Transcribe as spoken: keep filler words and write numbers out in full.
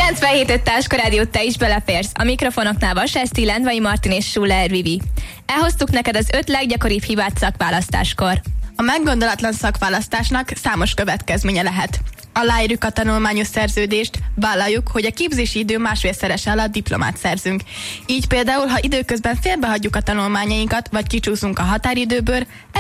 kilencvenhét öt Táska Rádiót te is beleférsz. A mikrofonoknál Vaseszti, Lendvai Martin és Schuller Vivi. Elhoztuk neked az öt leggyakoribb hibát szakválasztáskor. A meggondolatlan szakválasztásnak számos következménye lehet. Aláírjuk a tanulmányos szerződést, vállaljuk, hogy a képzési idő másfélszerese alatt diplomát szerzünk. Így például, ha időközben félbehagyjuk a tanulmányainkat, vagy kicsúszunk a határidőből,